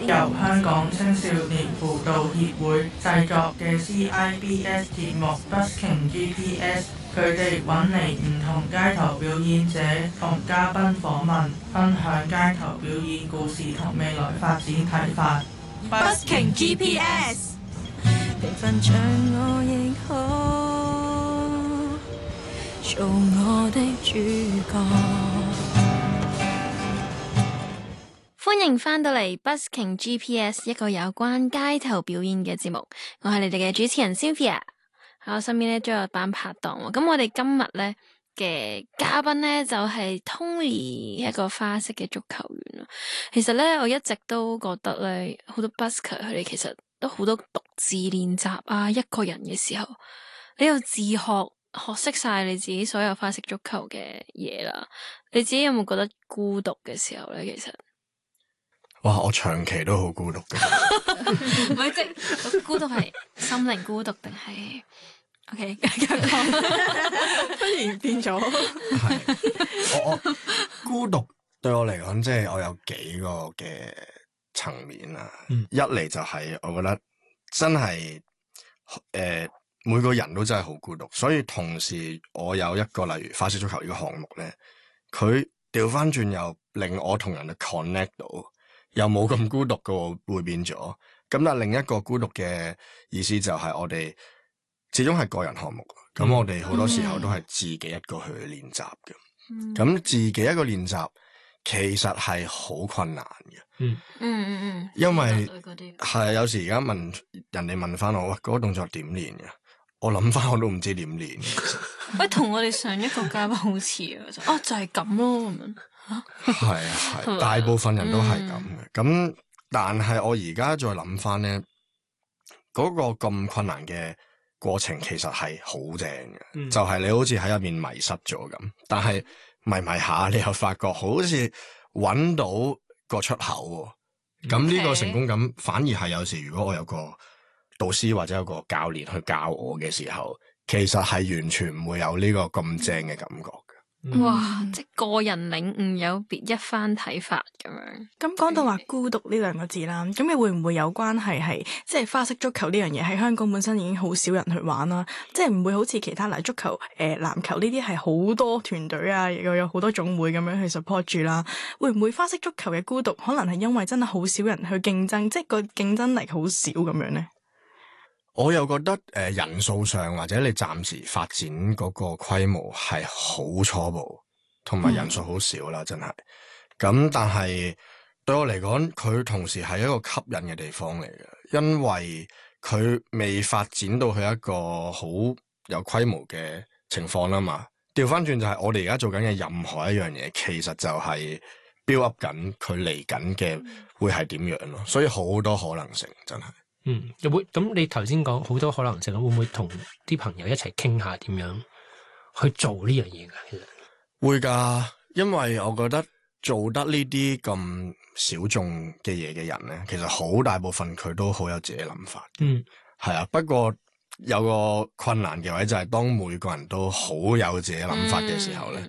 由香港青少年輔導協會製作嘅 CIBS 節目 Busking GPS， 佢哋揾嚟唔同街頭表演者同嘉賓訪問，分享街頭表演故事同未來發展睇法。 Busking GPS， 平凡像我亦可做我的主角。歡迎返到嚟 Busking GPS， 一個有關街頭表演嘅節目。我係你哋嘅主持人 Sylvia， 喺我身邊咧都有班拍檔。咁我哋今日咧嘅嘉賓咧就係 Tony， 一個花式嘅足球員。其實咧我一直都覺得咧好多 busker 佢哋其實都好多獨自練習啊，一個人嘅時候你要自學識晒你自己所有花式足球嘅嘢啦。你自己有冇覺得孤獨嘅時候咧？其實哇！我長期都好孤獨嘅， 唔係即孤獨係心靈孤獨定係 OK？ 繼續講， 忽然變咗。 係我孤獨對我嚟講，即係我有幾個嘅層面啊。一嚟就係我覺得真係每個人都真係好孤獨，所以同時我有一個例如花式足球呢個項目咧，佢調翻轉又令我同人哋 connect 到。又冇咁孤獨嘅會變咗，咁但係另一個孤獨嘅意思就係我哋始終係個人項目，咁我哋好多時候都係自己一個去練習嘅，咁自己一個練習其實係好困難嘅，因為係有時而家人哋問翻我，喂，嗰個動作點練嘅？我諗翻我都唔知點練嘅。 喂，同我哋上一個嘉賓好似啊，就係咁咯咁樣。 係大部分人都係咁嘅，咁但係我而家再諗翻咧，嗰個咁困難嘅過程其實係好正嘅，就係你好似喺入面迷失咗咁，但係迷下你又發覺好似搵到個出口喎，咁呢個成功感反而係有時如果我有個導師或者有個教練去教我嘅時候，其實係完全唔會有呢個咁正嘅感覺。 哇！即係個人領悟有別一番睇法咁樣。 咁講到話孤獨呢兩個字啦，咁你會唔會有關係係即係花式足球呢樣嘢喺香港本身已經好少人去玩啦，即係唔會好似其他嚟足球、籃球呢啲係好多團隊啊，又有好多總會咁樣去 support 住啦。會唔會花式足球嘅孤獨可能係因為真係好少人去競爭，即係個競爭力好少咁樣咧？ 我又覺得人數上或者你暫時發展嗰個規模係好初步，同埋人數好少啦，真係。咁但係對我嚟講，佢同時係一個吸引嘅地方嚟嘅，因為佢未發展到去一個好有規模嘅情況啦嘛。調翻轉就係我哋而家做緊嘅任何一樣嘢，其實就係 build up 緊佢嚟緊嘅會係點樣咯，所以好多可能性真係。 又會咁？你頭先講好多可能性，會唔會同啲朋友一齊傾下點樣去做呢樣嘢噶？其實會噶，因為我覺得做得呢啲咁小眾嘅嘢嘅人咧，其實好大部分佢都好有自己諗法。係啊。不過有個困難嘅位就係當每個人都好有自己諗法嘅時候咧，